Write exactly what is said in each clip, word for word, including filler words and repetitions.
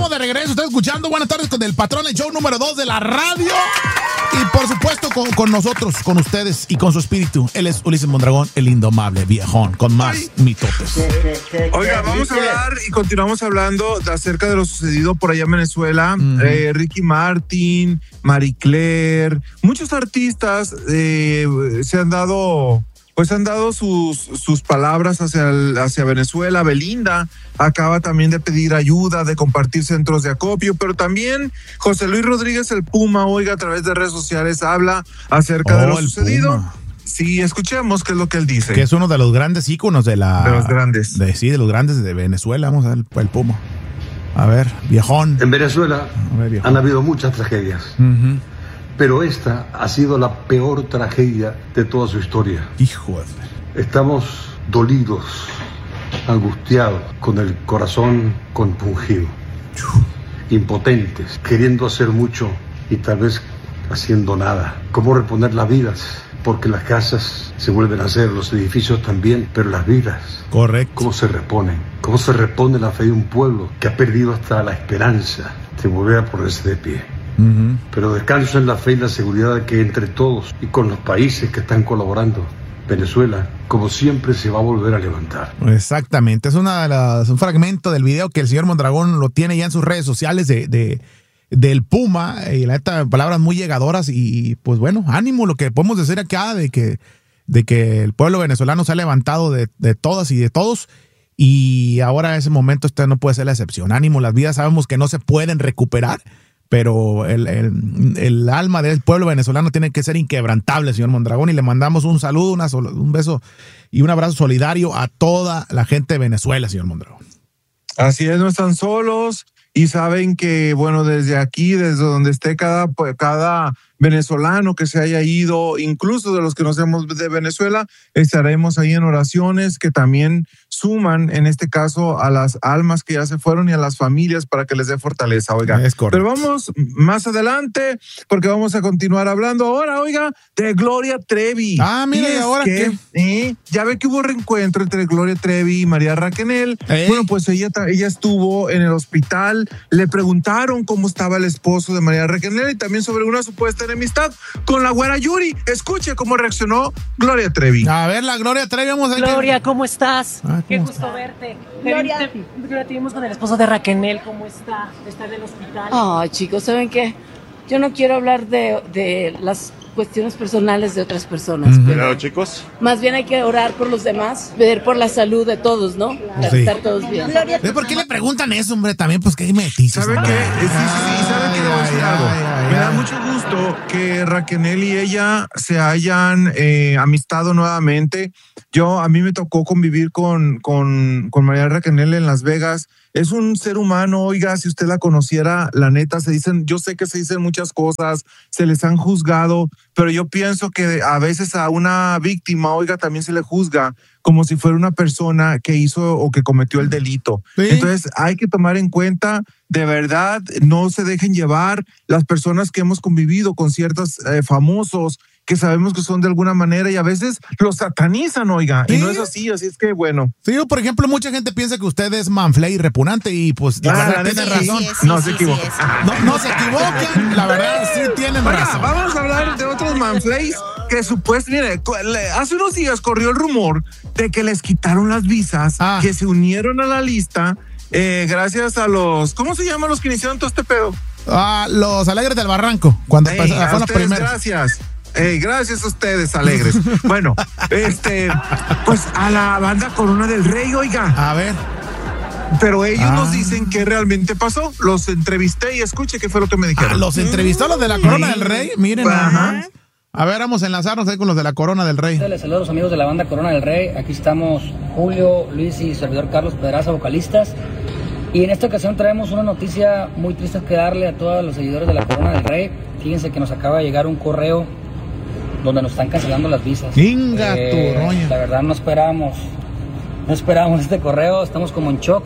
estamos de regreso. Estoy escuchando Buenas tardes con el patrón, el show número dos de la radio. Y por supuesto con, con nosotros, con ustedes y con su espíritu. Él es Ulises Mondragón, el indomable viejón, con más Ay. mitotes. Oiga, vamos a hablar y continuamos hablando de acerca de lo sucedido por allá en Venezuela. Uh-huh. eh, Ricky Martin, Marie Claire, muchos artistas eh, se han dado... Pues han dado sus, sus palabras hacia, el, hacia Venezuela. Belinda acaba también de pedir ayuda, de compartir centros de acopio, pero también José Luis Rodríguez, el Puma, oiga, a través de redes sociales habla acerca oh, de lo sucedido. Puma. Sí, escuchemos qué es lo que él dice. Que es uno de los grandes íconos de la... De los grandes. De, sí, de los grandes de Venezuela. Vamos a ver el, el Puma. A ver, viejón. En Venezuela ver, viejón. han habido muchas tragedias. Uh-huh. Pero esta ha sido la peor tragedia de toda su historia. Hijo de... Estamos dolidos, angustiados, con el corazón compungido, impotentes, queriendo hacer mucho y tal vez haciendo nada. ¿Cómo reponer las vidas? Porque las casas se vuelven a hacer, los edificios también, pero las vidas... Correcto. ¿Cómo se reponen? ¿Cómo se repone la fe de un pueblo que ha perdido hasta la esperanza de volver a ponerse de pie? Uh-huh. Pero descanso en la fe y la seguridad de que entre todos y con los países que están colaborando, Venezuela, como siempre, se va a volver a levantar. Exactamente, es una de las, un fragmento del video que el señor Mondragón lo tiene ya en sus redes sociales de, de del Puma, y la neta, palabras muy llegadoras y pues bueno, ánimo, lo que podemos decir acá de que, de que el pueblo venezolano se ha levantado de, de todas y de todos. Y ahora en ese momento este no puede ser la excepción. Ánimo, las vidas sabemos que no se pueden recuperar, pero el, el, el alma del pueblo venezolano tiene que ser inquebrantable, señor Mondragón, y le mandamos un saludo, una, un beso y un abrazo solidario a toda la gente de Venezuela, señor Mondragón. Así es, no están solos y saben que, bueno, desde aquí, desde donde esté cada, cada venezolano que se haya ido, incluso de los que no seamos de Venezuela, estaremos ahí en oraciones que también suman, en este caso, a las almas que ya se fueron y a las familias para que les dé fortaleza, oiga. Es correcto. Pero vamos más adelante, porque vamos a continuar hablando ahora, oiga, de Gloria Trevi. Ah, mira, ¿y ahora que, qué? Eh, ya ve que hubo reencuentro entre Gloria Trevi y María Raquenel. ¿Eh? Bueno, pues ella, ella estuvo en el hospital, le preguntaron cómo estaba el esposo de María Raquenel y también sobre una supuesta enemistad con la güera Yuri. Escuche cómo reaccionó Gloria Trevi. A ver, la Gloria Trevi, vamos a ver. Gloria, ¿cómo estás? Ah, ¿cómo Qué está? gusto verte. Gloria, Gloria, te vimos con el esposo de Raquenel. ¿Cómo está? ¿Está en el hospital? Ay, chicos, ¿saben qué? Yo no quiero hablar de, de las cuestiones personales de otras personas. Uh-huh. Pero Claro, chicos. más bien hay que orar por los demás, ver por la salud de todos, ¿no? Para Sí. estar todos bien. ¿Por qué le preguntan eso, hombre? También, pues, ¿qué metiches? ¿Sabe qué? Sí, sí, sí, ¿sabe qué? Le voy a decir algo. ay, Me da ay. mucho gusto que Raquenel y ella se hayan eh, amistado nuevamente. Yo, a mí me tocó convivir con, con, con María Raquenel en Las Vegas. Es un ser humano, oiga, si usted la conociera, la neta, se dicen, yo sé que se dicen muchas cosas, se les han juzgado, pero yo pienso que a veces a una víctima, oiga, también se le juzga como si fuera una persona que hizo o que cometió el delito. ¿Sí? Entonces hay que tomar en cuenta, de verdad, no se dejen llevar las personas que hemos convivido con ciertos eh, famosos que sabemos que son de alguna manera y a veces los satanizan, oiga, ¿Sí? y no es así, así es que bueno. Sí, por ejemplo, mucha gente piensa que usted es manflay y repugnante y pues la Ah, verdad la tiene neta, sí, razón. sí, sí, no se equivoca. sí, sí. No, no se equivoquen, la verdad sí tienen Oiga, razón. vamos a hablar de otros manflays que supuestamente, mire, hace unos días corrió el rumor de que les quitaron las visas, Ah. que se unieron a la lista eh, gracias a los, ¿cómo se llaman los que iniciaron todo este pedo? Ah, los Alegres del Barranco, cuando Ey, pasó, a fue la ustedes, primera. gracias. Ey, gracias a ustedes, alegres. Bueno, este, pues a la banda Corona del Rey, oiga. A ver. Pero ellos Ah. nos dicen qué realmente pasó. Los entrevisté y escuche qué fue lo que me dijeron. Ah, los entrevistó los de la Corona del Rey. Miren, Ajá. nada más. A ver, vamos a enlazarnos ahí con los de la Corona del Rey. Les saludo a los amigos de la banda Corona del Rey. Aquí estamos Julio, Luis y servidor Carlos Pedraza, vocalistas. Y en esta ocasión traemos una noticia muy triste que darle a todos los seguidores de la Corona del Rey. Fíjense que nos acaba de llegar un correo donde nos están cancelando las visas. Inga tu roña. La verdad no esperábamos, no esperábamos este correo, estamos como en shock.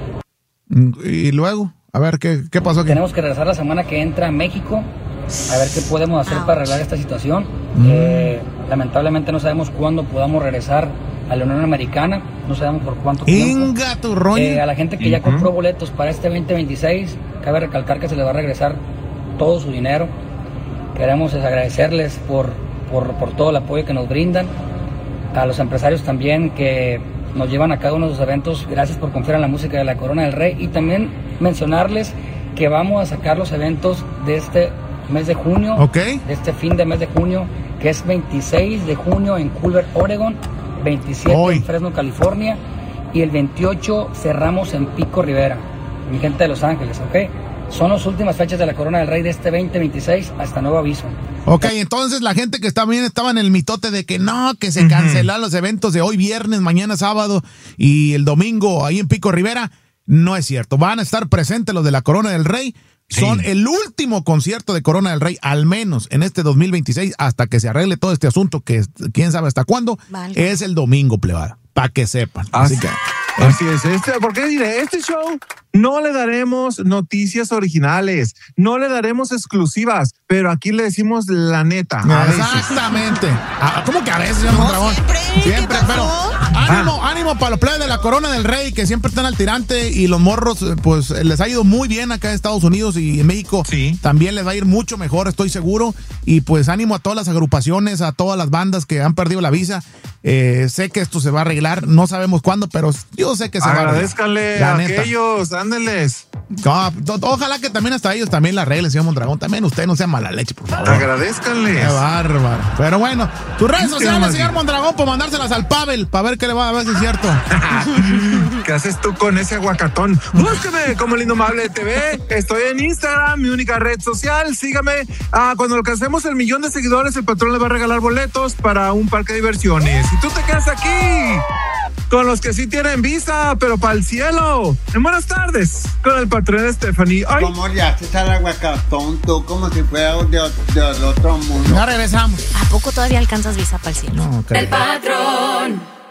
Y luego, a ver, ¿qué, qué pasó aquí? Tenemos que regresar la semana que entra a México a ver qué podemos hacer Ouch. para arreglar esta situación. Mm. Eh, lamentablemente no sabemos cuándo podamos regresar a la Unión Americana, no sabemos por cuánto tiempo. Inga tu rollo. Eh, a la gente que ya compró boletos para este veinte veintiséis, cabe recalcar que se les va a regresar todo su dinero. Queremos agradecerles por, por, por todo el apoyo que nos brindan, a los empresarios también que nos llevan a cada uno de sus eventos. Gracias por confiar en la música de la Corona del Rey, y también mencionarles que vamos a sacar los eventos de este mes de junio, okay. de este fin de mes de junio, que es veintiséis de junio en Culver, Oregon, veintisiete Hoy. en Fresno, California, y el veintiocho cerramos en Pico Rivera, mi gente de Los Ángeles, ¿ok? Son las últimas fechas de la Corona del Rey de este veinte veintiséis hasta nuevo aviso. Ok, entonces la gente que está bien estaba en el mitote de que no, que se uh-huh. cancelaron los eventos de hoy viernes, mañana sábado y el domingo ahí en Pico Rivera. No es cierto, van a estar presentes los de la Corona del Rey. Sí. Son el último concierto de Corona del Rey, al menos en este dos mil veintiséis, hasta que se arregle todo este asunto, que quién sabe hasta cuándo, vale. Es el domingo, plebada, para que sepan. Así, Así que... Así es, este, porque diré, este show no le daremos noticias originales, no le daremos exclusivas, pero aquí le decimos la neta. Exactamente. ¿Cómo que a veces, señor Mondragón? Siempre, siempre pero ánimo, ah. ánimo para los players de la Corona del Rey, que siempre están al tirante, y los morros, pues les ha ido muy bien acá en Estados Unidos y en México. Sí. También les va a ir mucho mejor, estoy seguro. Y pues ánimo a todas las agrupaciones, a todas las bandas que han perdido la visa. Eh, sé que esto se va a arreglar, no sabemos cuándo, pero yo sé que se va a arreglar. Agradezcanle a aquellos, ándeles. No, ojalá que también hasta ellos también la arreglen, señor Mondragón. También usted no sea mala leche, por favor. Agradezcanles. Qué bárbaro. Pero bueno, tus redes sociales, señor Mondragón, por mandárselas al Pavel, para ver qué le va a ver si es cierto. ¿Qué haces tú con ese aguacatón? Búsqueme como El Indomable T V. Estoy en Instagram, mi única red social. Sígame. Ah, cuando alcancemos el millón de seguidores, el patrón le va a regalar boletos para un parque de diversiones. Y tú te quedas aquí con los que sí tienen visa, pero para el cielo. En buenas tardes, con el patrón Stephanie. Ay. ¿Cómo le haces al aguacatón tú? Como si fuera de, de, de otro mundo. Ya regresamos. ¿A poco todavía alcanzas visa para el cielo? No, creo. El patrón.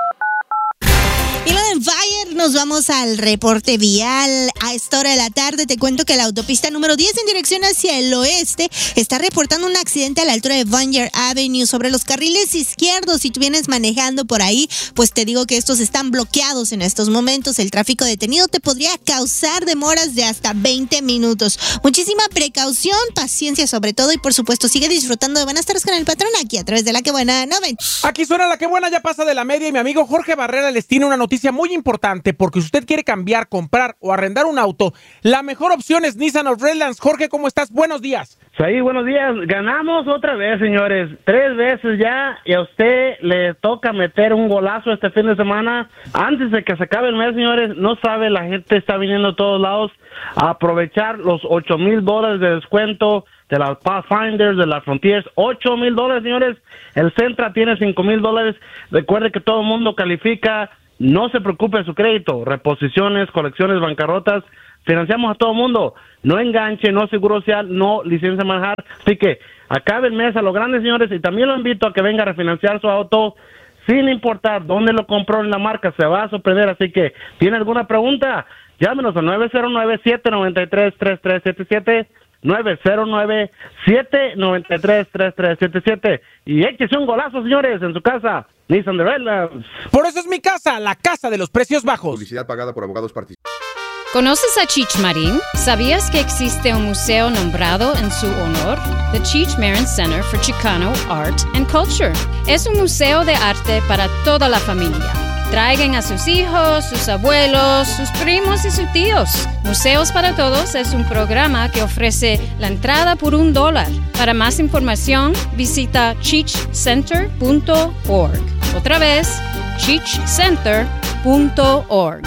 Y lo de Fire, nos vamos al reporte vial. A esta hora de la tarde te cuento que la autopista número diez en dirección hacia el oeste está reportando un accidente a la altura de Vineyard Avenue sobre los carriles izquierdos. Si tú vienes manejando por ahí, pues te digo que estos están bloqueados en estos momentos. El tráfico detenido te podría causar demoras de hasta veinte minutos. Muchísima precaución, paciencia sobre todo, y por supuesto sigue disfrutando de Buenas Tardes con el Patrón aquí a través de La Que Buena noventa. Aquí suena La Que Buena, ya pasa de la media, y mi amigo Jorge Barrera les tiene una noticia muy importante, porque si usted quiere cambiar, comprar o arrendar un auto, la mejor opción es Nissan of Redlands. Jorge, ¿cómo estás? Buenos días. Sí, buenos días. Ganamos otra vez, señores. Tres veces ya, y a usted le toca meter un golazo este fin de semana. Antes de que se acabe el mes, señores, no sabe, la gente está viniendo a todos lados a aprovechar los ocho mil dólares de descuento de las Pathfinders, de las Frontiers. ocho mil dólares, señores. El Sentra tiene cinco mil dólares. Recuerde que todo el mundo califica. No se preocupe de su crédito, reposiciones, colecciones, bancarrotas, financiamos a todo el mundo. No enganche, no seguro social, no licencia de manejar. Así que acabe el mes a lo grande, señores, y también lo invito a que venga a refinanciar su auto sin importar dónde lo compró en la marca, se va a sorprender. Así que, ¿tiene alguna pregunta? Llámenos al nueve cero nueve, siete nueve tres, tres tres siete siete, nueve cero nueve, siete nueve tres, tres tres siete siete, y échese un golazo, señores, en su casa. Nissan de Redlands. Por eso es mi casa, la casa de los precios bajos. Publicidad pagada por abogados participantes. ¿Conoces a Cheech Marin? ¿Sabías que existe un museo nombrado en su honor? The Cheech Marin Center for Chicano Art and Culture. Es un museo de arte para toda la familia. Traigan a sus hijos, sus abuelos, sus primos y sus tíos. Museos para Todos es un programa que ofrece la entrada por un dólar. Para más información, visita cheech center punto org. Otra vez, cheech center punto org.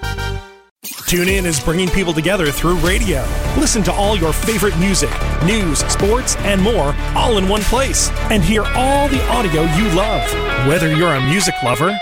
TuneIn is bringing people together through radio. Listen to all your favorite music, news, sports, and more, all in one place. And hear all the audio you love. Whether you're a music lover,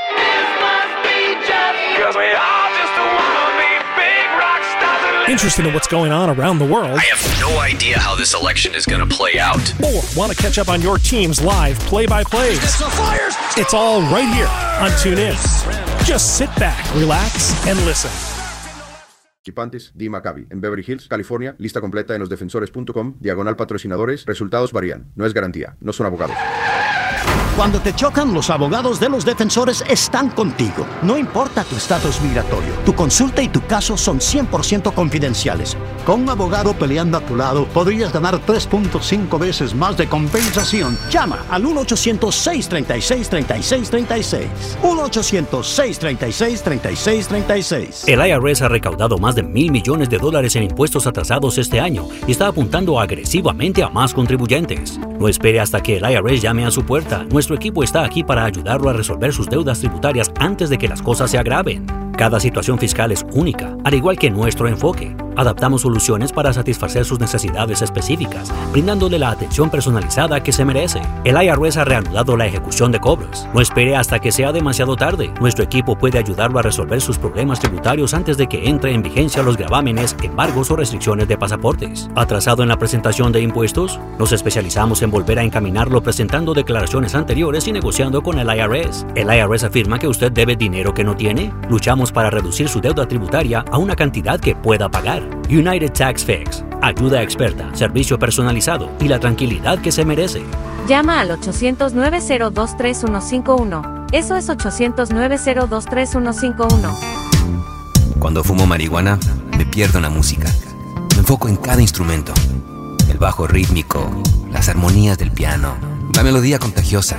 interested in what's going on around the world, I have no idea how this election is going to play out, or want to catch up on your team's live play-by-plays, it's all right here on TuneIn. Just sit back, relax, and listen. Participantes, D. Maccabi, en Beverly Hills, California. Lista completa en losdefensores punto com, diagonal patrocinadores. Resultados varían. No es garantía. No son abogados. Cuando te chocan, los abogados de los defensores están contigo. No importa tu estatus migratorio, tu consulta y tu caso son cien por ciento confidenciales. Con un abogado peleando a tu lado, podrías ganar tres punto cinco veces más de compensación. Llama al uno ochocientos, seis tres seis, tres seis tres seis. uno ochocientos, seis tres seis, tres seis tres seis. El I R S ha recaudado más de mil millones de dólares en impuestos atrasados este año y está apuntando agresivamente a más contribuyentes. No espere hasta que el I R S llame a su puerta. Nuestro equipo está aquí para ayudarlo a resolver sus deudas tributarias antes de que las cosas se agraven. Cada situación fiscal es única, al igual que nuestro enfoque. Adaptamos soluciones para satisfacer sus necesidades específicas, brindándole la atención personalizada que se merece. El I R S ha reanudado la ejecución de cobros. No espere hasta que sea demasiado tarde. Nuestro equipo puede ayudarlo a resolver sus problemas tributarios antes de que entre en vigencia los gravámenes, embargos o restricciones de pasaportes. ¿Atrasado en la presentación de impuestos? Nos especializamos en volver a encaminarlo presentando declaraciones anteriores y negociando con el I R S. El I R S afirma que usted debe dinero que no tiene. Luchamos para reducir su deuda tributaria a una cantidad que pueda pagar. United Tax Fix. Ayuda experta, servicio personalizado y la tranquilidad que se merece. Llama al ochocientos, nueve cero dos, tres uno cinco uno. Eso es ochocientos, nueve cero dos, tres uno cinco uno. Cuando fumo marihuana, me pierdo en la música. Me enfoco en cada instrumento. El bajo rítmico, las armonías del piano, la melodía contagiosa.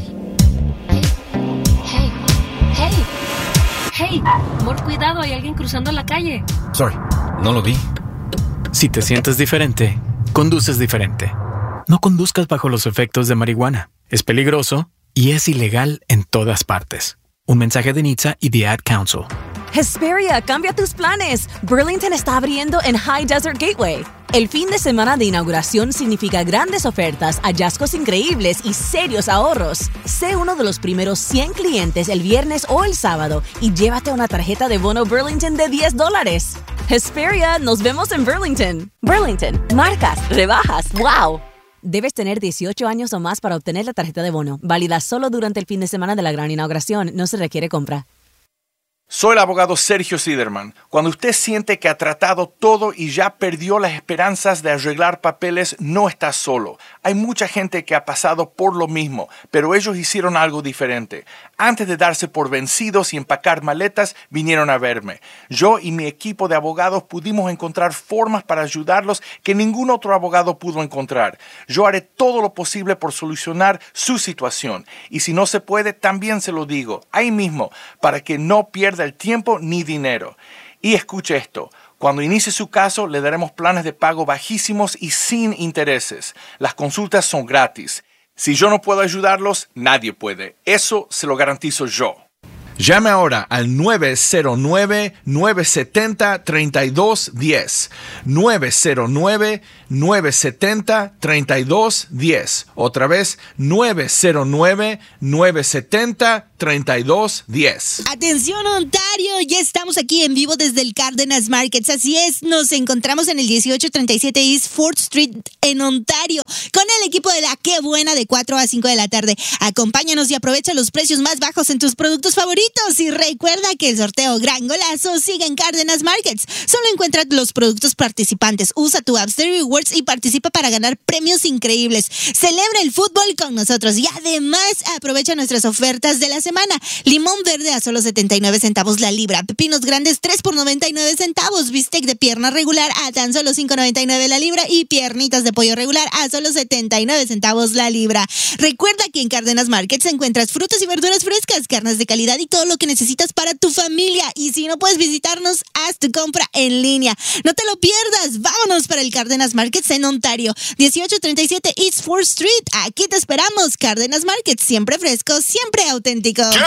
Hey, hey, hey, amor, cuidado, hay alguien cruzando la calle. Sorry, no lo vi. Si te sientes diferente, conduces diferente. No conduzcas bajo los efectos de marihuana. Es peligroso y es ilegal en todas partes. Un mensaje de N H T S A y The Ad Council. Hesperia, cambia tus planes. Burlington está abriendo en High Desert Gateway. El fin de semana de inauguración significa grandes ofertas, hallazgos increíbles y serios ahorros. Sé uno de los primeros cien clientes el viernes o el sábado y llévate una tarjeta de bono Burlington de diez dólares. Hesperia, nos vemos en Burlington. Burlington, marcas, rebajas, wow. Debes tener dieciocho años o más para obtener la tarjeta de bono. Válida solo durante el fin de semana de la gran inauguración. No se requiere compra. Soy el abogado Sergio Siderman. Cuando usted siente que ha tratado todo y ya perdió las esperanzas de arreglar papeles, no está solo. Hay mucha gente que ha pasado por lo mismo, pero ellos hicieron algo diferente. Antes de darse por vencidos y empacar maletas, vinieron a verme. Yo y mi equipo de abogados pudimos encontrar formas para ayudarlos que ningún otro abogado pudo encontrar. Yo haré todo lo posible por solucionar su situación. Y si no se puede, también se lo digo, ahí mismo, para que no pierda el tiempo ni dinero. Y escuche esto, cuando inicie su caso le daremos planes de pago bajísimos y sin intereses. Las consultas son gratis. Si yo no puedo ayudarlos, nadie puede. Eso se lo garantizo yo. Llame ahora al nueve cero nueve, nueve siete cero, tres dos uno cero. nueve cero nueve, nueve siete cero, tres dos uno cero. Otra vez, nueve cero nueve, nueve siete cero, tres dos uno cero. Atención, Ontario, ya estamos aquí en vivo desde el Cárdenas Markets. Así es, nos encontramos en el dieciocho treinta y siete East fourth Street en Ontario con el equipo de la Qué Buena de cuatro a cinco de la tarde. Acompáñanos y aprovecha los precios más bajos en tus productos favoritos. Y recuerda que el sorteo Gran Golazo sigue en Cárdenas Markets. Solo encuentra los productos participantes, usa tu app de Rewards y participa para ganar premios increíbles. Celebra el fútbol con nosotros y además aprovecha nuestras ofertas de la semana. Limón verde a solo setenta y nueve centavos la libra. Pepinos grandes tres por noventa y nueve centavos. Bistec de pierna regular a tan solo cinco noventa y nueve la libra. Y piernitas de pollo regular a solo setenta y nueve centavos la libra. Recuerda que en Cárdenas Markets encuentras frutas y verduras frescas, carnes de calidad y todo lo que necesitas para tu familia. Y si no puedes visitarnos, haz tu compra en línea. No te lo pierdas. Vámonos para el Cárdenas Markets en Ontario. dieciocho treinta y siete East fourth Street. Aquí te esperamos. Cárdenas Markets, siempre fresco, siempre auténtico.